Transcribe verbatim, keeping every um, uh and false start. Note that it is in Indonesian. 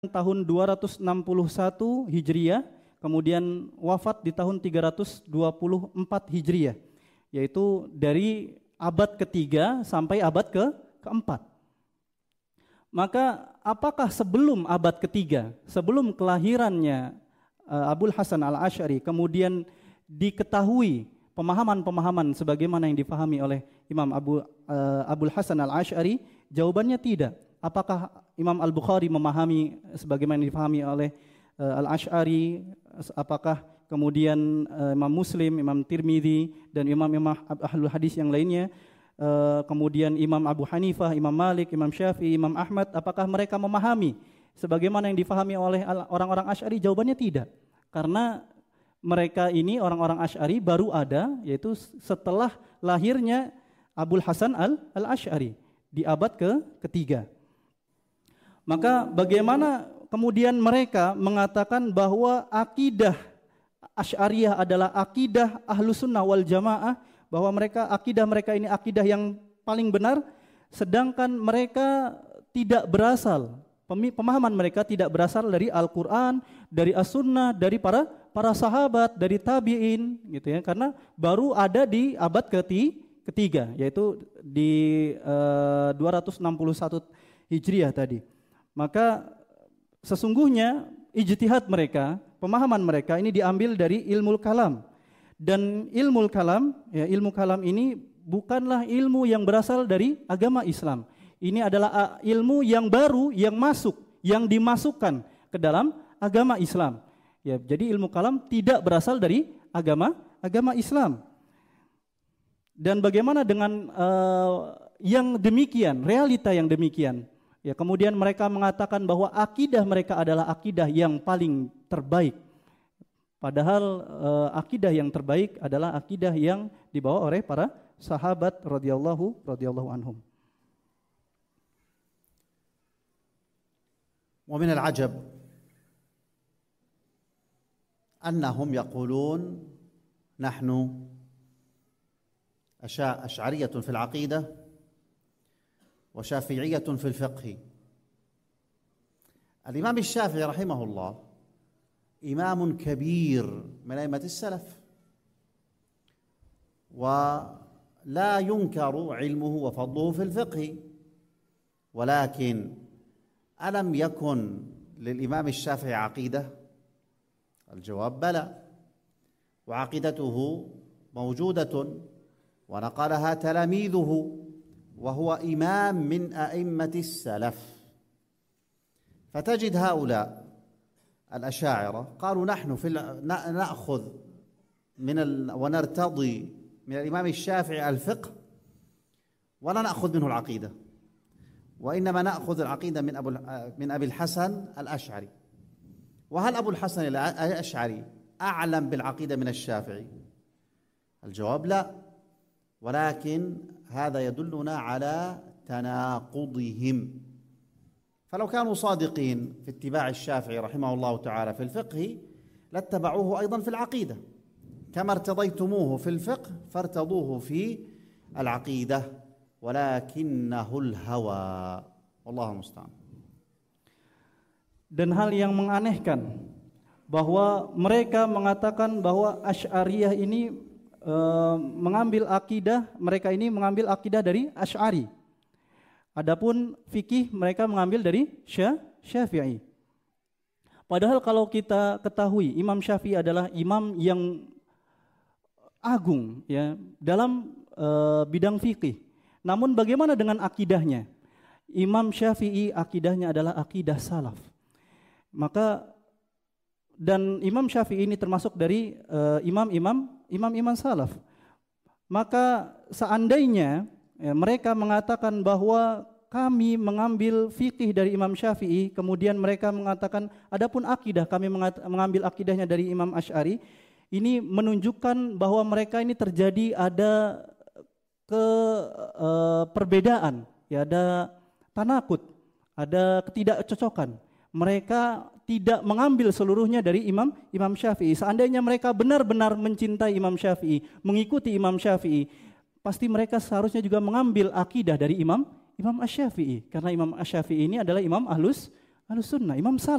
tahun dua ratus enam puluh satu Hijriah, kemudian wafat di tahun tiga ratus dua puluh empat Hijriah, yaitu dari abad ketiga sampai abad ke keempat. Maka apakah sebelum abad ketiga, sebelum kelahirannya uh, Abul Hasan Al-Asy'ari, kemudian diketahui pemahaman-pemahaman sebagaimana yang difahami oleh Imam Abu uh, Abul Hasan Al-Asy'ari? Jawabannya tidak. Apakah Imam Al-Bukhari memahami sebagaimana yang difahami oleh uh, Al-Asy'ari? Apakah kemudian uh, Imam Muslim, Imam Tirmidzi dan imam-imam ahlul hadis yang lainnya, uh, kemudian Imam Abu Hanifah, Imam Malik, Imam Syafi'i, Imam Ahmad, apakah mereka memahami sebagaimana yang difahami oleh orang-orang Asy'ari? Jawabannya tidak. Karena mereka ini orang-orang Asy'ari baru ada yaitu setelah lahirnya Abul Hasan Al-Asy'ari di abad ke ketiga. Maka bagaimana kemudian mereka mengatakan bahwa akidah Asy'ariyah adalah akidah Ahlus Sunnah wal Jamaah, bahwa mereka akidah mereka ini akidah yang paling benar, sedangkan mereka tidak berasal, pemahaman mereka tidak berasal dari Al-Qur'an, dari As-Sunnah, dari para para sahabat, dari tabi'in gitu ya, karena baru ada di abad ketiga, yaitu di uh, dua ratus enam puluh satu Hijriah tadi. Maka sesungguhnya ijtihad mereka, pemahaman mereka ini diambil dari ilmu kalam. Dan ilmu kalam, ya ilmu kalam ini bukanlah ilmu yang berasal dari agama Islam. Ini adalah ilmu yang baru yang masuk, yang dimasukkan ke dalam agama Islam. Ya, jadi ilmu kalam tidak berasal dari agama agama Islam. Dan bagaimana dengan uh, yang demikian, realita yang demikian? Ya, kemudian mereka mengatakan bahwa akidah mereka adalah akidah yang paling terbaik. Padahal uh, akidah yang terbaik adalah akidah yang dibawa oleh para sahabat radhiyallahu radhiyallahu anhum. Wa min al-'ajab annahum yaqulun nahnu ash'ariyatun fil 'aqidah وشافعية في الفقه. الإمام الشافعي رحمه الله إمام كبير من أئمة السلف، ولا ينكر علمه وفضله في الفقه، ولكن ألم يكن للإمام الشافعي عقيدة؟ الجواب بلى، وعقيدته موجودة ونقلها تلاميذه، وهو إمام من أئمة السلف. فتجد هؤلاء الأشاعرة قالوا نحن في نأخذ من ال... ونرتضي من الإمام الشافعي الفقه ولا نأخذ منه العقيدة، وإنما نأخذ العقيدة من أبو من أبي الحسن الأشعري. وهل أبو الحسن الأشعري أعلم بالعقيدة من الشافعي؟ الجواب لا، ولكن هذا يدلنا على تناقضهم. فلو كانوا صادقين في اتباع الشافعي رحمه الله تعالى في الفقه لاتبعوه أيضا في العقيدة، كما ارتضيتموه في الفقه فارتضوه في العقيدة، ولكنه الهوى، والله المستعان. Dan hal yang menganehkan bahwa mereka mengatakan bahwa Asy'ariyah ini Uh, mengambil akidah, mereka ini mengambil akidah dari Asy'ari. Adapun fikih mereka mengambil dari Syafi'i. Padahal kalau kita ketahui Imam Syafi'i adalah imam yang agung ya dalam uh, bidang fikih. Namun bagaimana dengan akidahnya? Imam Syafi'i akidahnya adalah akidah salaf. Maka dan Imam Syafi'i ini termasuk dari uh, imam-imam imam-imam salaf. Maka seandainya ya, mereka mengatakan bahwa kami mengambil fikih dari Imam Syafi'i, kemudian mereka mengatakan adapun akidah kami mengambil akidahnya dari Imam Asy'ari, ini menunjukkan bahwa mereka ini terjadi ada ke uh, perbedaan, ya ada tanakut, ada ketidakcocokan. Mereka tidak mengambil seluruhnya dari Imam Imam Syafi'i. Seandainya mereka benar-benar mencintai Imam Syafi'i, mengikuti Imam Syafi'i, pasti mereka seharusnya juga mengambil akidah dari Imam Imam Asy-Syafi'i. Karena Imam Asy-Syafi'i ini adalah Imam Ahlus Ahlus sunnah, Imam Saleh.